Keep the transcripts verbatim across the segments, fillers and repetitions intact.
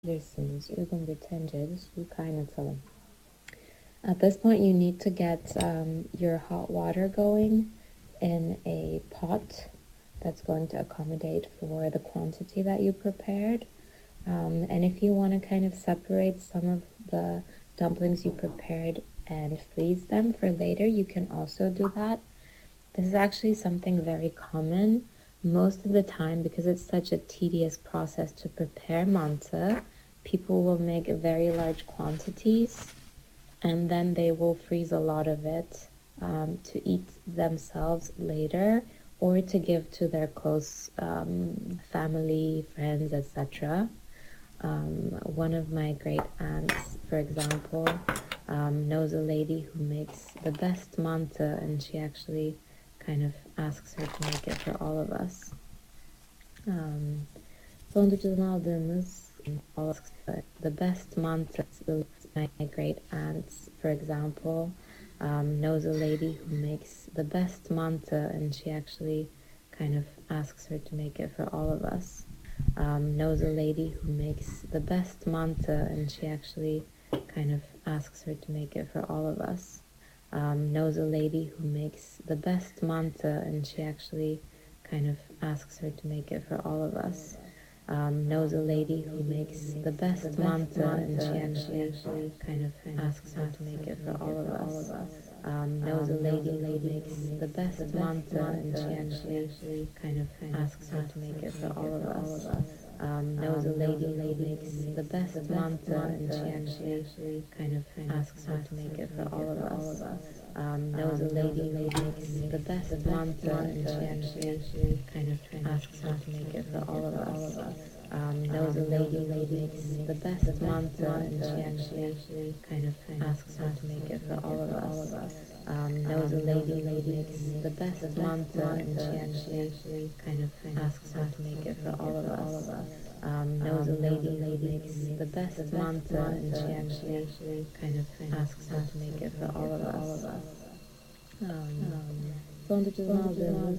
bilirsiniz. Uygun bir tencerede suyu kaynatalım. At this point, you need to get um, your hot water going in a pot that's going to accommodate for the quantity that you prepared. Um, and if you want to kind of separate some of the dumplings you prepared and freeze them for later, you can also do that. This is actually something very common. Most of the time, because it's such a tedious process to prepare mantı, people will make very large quantities and then they will freeze a lot of it um, to eat themselves later or to give to their close um, family, friends, et cetera. Um, one of my great aunts, for example, um, knows a lady who makes the best mantı, and she actually kind of asks her to make it for all of us. Um, Dondurucudan aldığımız the best mantı. My great aunts, for example, um, knows a lady who makes the best mantı, and she actually kind of asks her to make it for all of us. Um, knows a lady who makes the best mantı, and she actually kind of asks her to make it for all of us. Um, knows a lady who makes the best mantı, and she actually kind of asks her to make it for all of us. Um, knows a lady who makes the best mantı, and she actually kind of asks her to make it for all of us. Um, knows a lady who makes the best mantı, and she actually kind of asks her to make it for all of us. Um, knows a lady who makes the best mantı, and she actually kind of asks her to make it for all of us. Um, knows a lady who makes the best mantı, and she actually kind of asks her to make it for all of us. Um, knows a lady who makes the best mantı, and she actually kind of asks her to make it for all of us. Um, knows a lady who makes the best mantı, and she actually kind of asks her to make it for all of us. Um, knows a lady who makes the best mantı, and she actually kind of asks her to make it for all of us. Um, Dondurucudan aldığımız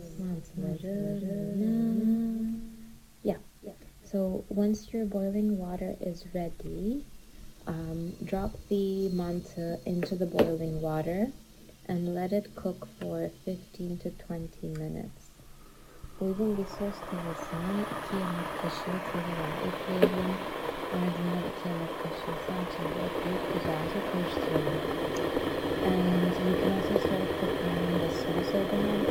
mantıları. Yeah. So once your boiling water is ready, um, drop the mantı into the boiling water and let it cook for fifteen to twenty minutes. Uygun bir sos tavasına iki yemek kaşığı tereyağı ekleyelim. Ardından iki yemek kaşığı salçayı ekleyip güzelce karıştıralım. And you can also start preparing the sauce overnight.